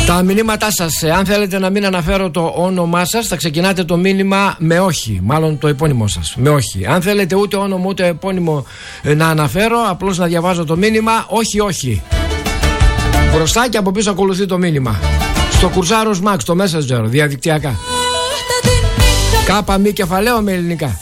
Τα μηνύματά σας, αν θέλετε να μην αναφέρω το όνομά σας, θα ξεκινάτε το μήνυμα με όχι, μάλλον το επώνυμό σας, με όχι. Αν θέλετε ούτε όνομα ούτε επώνυμο να αναφέρω, απλώς να διαβάζω το μήνυμα όχι, όχι. Μπροστά και από πίσω ακολουθεί το μήνυμα. Στο Κουρσάρος Max, το Messenger, διαδικτυακά. Κάπα μη κεφαλαίο με ελληνικά.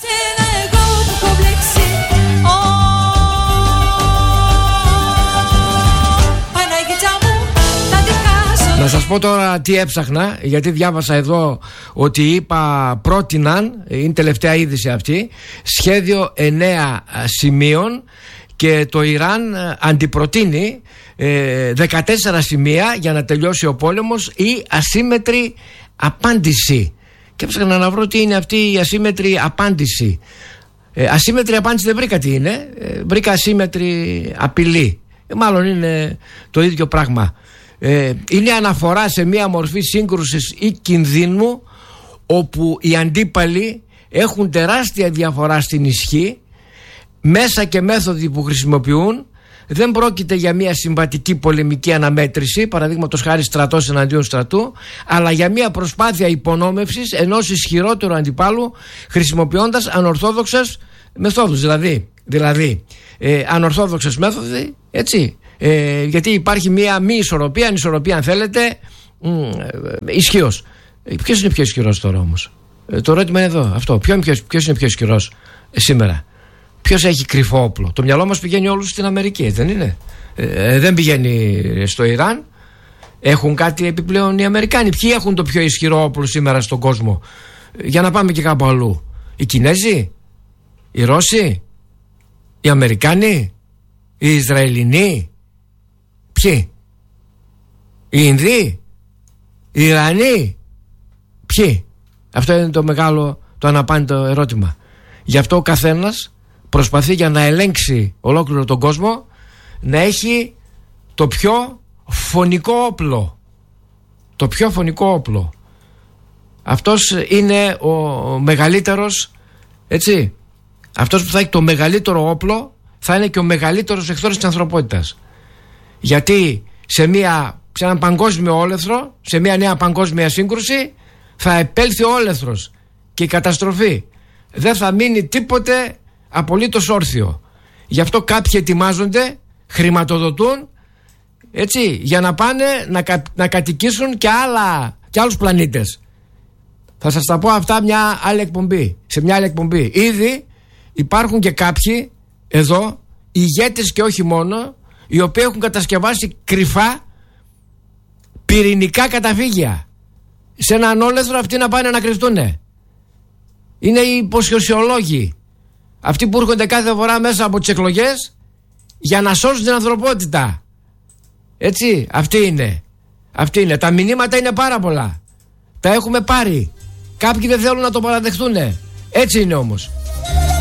Να σας πω τώρα τι έψαχνα, γιατί διάβασα εδώ ότι πρότειναν, είναι τελευταία είδηση αυτή, σχέδιο 9 σημείων και το Ιράν αντιπροτείνει 14 σημεία για να τελειώσει ο πόλεμος ή ασύμμετρη απάντηση. Και έψαχνα να βρω τι είναι αυτή η ασύμμετρη απάντηση. Ασύμμετρη απάντηση δεν βρήκα τι είναι, βρήκα ασύμμετρη απειλή. Μάλλον είναι το ίδιο πράγμα. Είναι αναφορά σε μια μορφή σύγκρουσης ή κινδύνου όπου οι αντίπαλοι έχουν τεράστια διαφορά στην ισχύ, μέσα και μέθοδοι που χρησιμοποιούν. Δεν πρόκειται για μια συμβατική πολεμική αναμέτρηση, παραδείγματος χάρη στρατός εναντίον στρατού, αλλά για μια προσπάθεια υπονόμευσης ενός ισχυρότερου αντιπάλου χρησιμοποιώντας ανορθόδοξες μεθόδους. Δηλαδή ανορθόδοξες μέθοδοι, έτσι. Γιατί υπάρχει μια μη ισορροπία, ανισορροπία αν θέλετε, ισχύος. Ποιος είναι πιο ισχυρός τώρα όμως? Το ερώτημα είναι εδώ αυτό. Ποιος είναι πιο ισχυρός σήμερα? Ποιος έχει κρυφό όπλο? Το μυαλό μας πηγαίνει όλους στην Αμερική, δεν είναι? Δεν πηγαίνει στο Ιράν. Έχουν κάτι επιπλέον οι Αμερικάνοι? Ποιοι έχουν το πιο ισχυρό όπλο σήμερα στον κόσμο? Για να πάμε και κάπου αλλού. Οι Κινέζοι? Οι Ρώσοι? Οι Αμερικάνοι? Οι Ισραηλινοί? Ποιοι? Οι Ινδοί? Οι Ιρανοί? Ποιοι? Αυτό είναι το μεγάλο, το αναπάντητο ερώτημα. Γι' αυτό ο καθένας προσπαθεί, για να ελέγξει ολόκληρο τον κόσμο, να έχει το πιο φωνικό όπλο. Το πιο φωνικό όπλο. Αυτός είναι ο μεγαλύτερος, έτσι. Αυτός που θα έχει το μεγαλύτερο όπλο θα είναι και ο μεγαλύτερος εχθρός της ανθρωπότητας. Γιατί σε έναν παγκόσμιο όλεθρο, σε μια νέα παγκόσμια σύγκρουση, θα επέλθει ο όλεθρος και η καταστροφή. Δεν θα μείνει τίποτε απολύτως όρθιο. Γι' αυτό κάποιοι ετοιμάζονται, χρηματοδοτούν, έτσι, για να πάνε να κατοικήσουν και άλλους πλανήτες. Θα σας τα πω αυτά σε μια άλλη εκπομπή. Ήδη υπάρχουν και κάποιοι εδώ, ηγέτες και όχι μόνο, οι οποίοι έχουν κατασκευάσει κρυφά πυρηνικά καταφύγια σε έναν όλεθρο, αυτοί να πάνε να κρυφτούνε. Είναι οι υποσχεσιολόγοι, αυτοί που έρχονται κάθε φορά μέσα από τις εκλογές για να σώσουν την ανθρωπότητα. Έτσι, αυτοί είναι. Τα μηνύματα είναι πάρα πολλά. Τα έχουμε πάρει. Κάποιοι δεν θέλουν να το παραδεχτούν. Έτσι είναι όμως.